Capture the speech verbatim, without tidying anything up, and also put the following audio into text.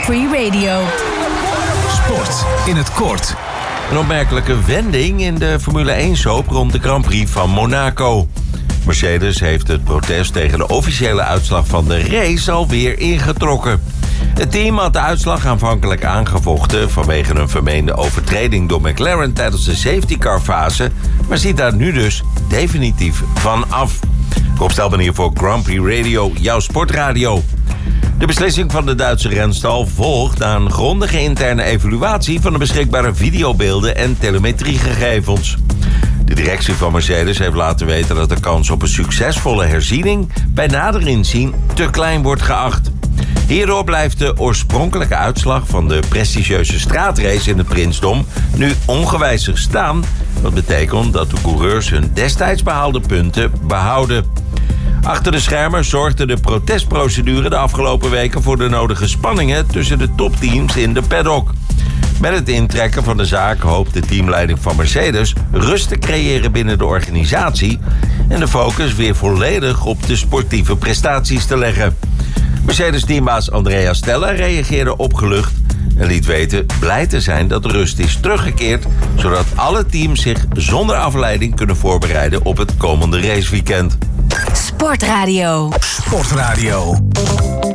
Prix Radio. Sport in het kort. Een opmerkelijke wending in de Formule één-soap rond de Grand Prix van Monaco. Mercedes heeft het protest tegen de officiële uitslag van de race alweer ingetrokken. Het team had de uitslag aanvankelijk aangevochten vanwege een vermeende overtreding door McLaren tijdens de safety car fase, maar ziet daar nu dus definitief van af. Rob Stelman hier voor Grand Prix Radio, jouw sportradio. De beslissing van de Duitse renstal volgt na een grondige interne evaluatie van de beschikbare videobeelden en telemetriegegevens. De directie van Mercedes heeft laten weten dat de kans op een succesvolle herziening bij nader inzien te klein wordt geacht. Hierdoor blijft de oorspronkelijke uitslag van de prestigieuze straatrace in het Prinsdom nu ongewijzigd staan, wat betekent dat de coureurs hun destijds behaalde punten behouden. Achter de schermen zorgde de protestprocedure de afgelopen weken voor de nodige spanningen tussen de topteams in de paddock. Met het intrekken van de zaak hoopt de teamleiding van Mercedes rust te creëren binnen de organisatie en de focus weer volledig op de sportieve prestaties te leggen. Mercedes-teambaas Andrea Stella reageerde opgelucht en liet weten blij te zijn dat de rust is teruggekeerd, zodat alle teams zich zonder afleiding kunnen voorbereiden op het komende raceweekend. Sportradio. Sportradio.